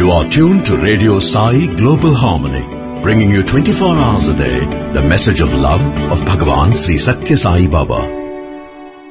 You are tuned to Radio Sai Global Harmony, bringing you 24 hours a day the message of love of Bhagavan Sri Satya Sai Baba.